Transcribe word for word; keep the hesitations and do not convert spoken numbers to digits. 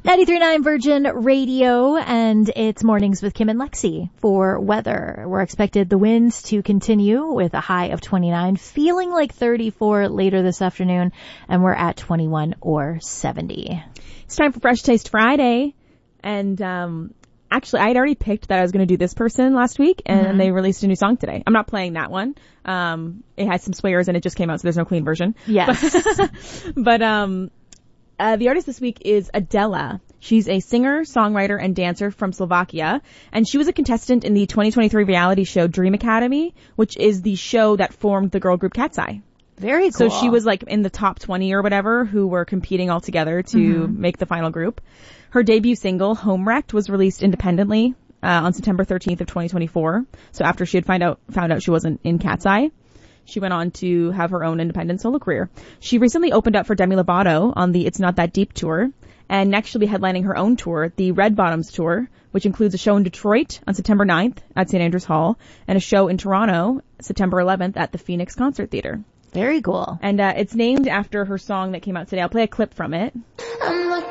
ninety-three point nine Virgin Radio, and it's Mornings with Kim and Lexi. For weather, we're expected the winds to continue with a high of twenty-nine, feeling like thirty-four later this afternoon, and we're at twenty-one or seventy. It's time for Fresh Taste Friday, and um actually I had already picked that I was going to do this person last week, and mm-hmm. they released a new song today. I'm not playing that one. Um it has some swears and it just came out, so there's no clean version. Yes. But, but um Uh, the artist this week is Adela. She's a singer, songwriter, and dancer from Slovakia, and she was a contestant in the twenty twenty-three reality show Dream Academy, which is the show that formed the girl group Cat's Eye. Very cool. So she was like in the top twenty or whatever who were competing all together to mm-hmm. make the final group. Her debut single, Home Wrecked, was released independently uh, on September thirteenth of twenty twenty-four. So after she had find out, found out she wasn't in Cat's Eye. She went on to have her own independent solo career. She recently opened up for Demi Lovato on the It's Not That Deep tour, and next she'll be headlining her own tour, the Red Bottoms tour, which includes a show in Detroit on September ninth at Saint Andrews Hall, and a show in Toronto September eleventh at the Phoenix Concert Theatre. Very cool. And uh, it's named after her song that came out today. I'll play a clip from it. I'm